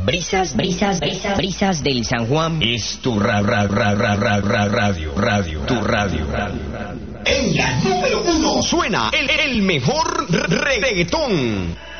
Brisas del San Juan. Es tu radio. En la número 1 suena el mejor reggaetón.